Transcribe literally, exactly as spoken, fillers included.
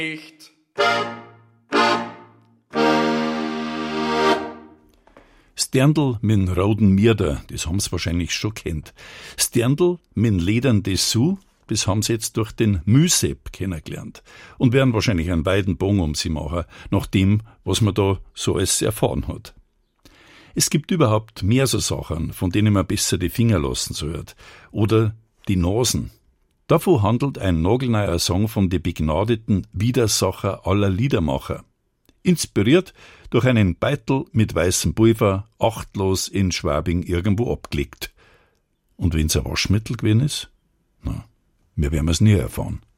nicht. Sterndl mit roten Mierder, das haben's wahrscheinlich schon kennt. Sterndl mit ledern Dessous, das haben sie jetzt durch den Mühsepp kennengelernt und werden wahrscheinlich einen weiten Bogen um sie machen, nach dem, was man da so alles erfahren hat. Es gibt überhaupt mehr so Sachen, von denen man besser die Finger lassen sollte. Oder die Nasen. Davon handelt ein nagelneuer Song von den begnadeten Widersacher aller Liedermacher. Inspiriert durch einen Beitel mit weißem Pulver, achtlos in Schwabing irgendwo abgelegt. Und wenn's ein Waschmittel gewesen ist? Na, wir werden es nie erfahren.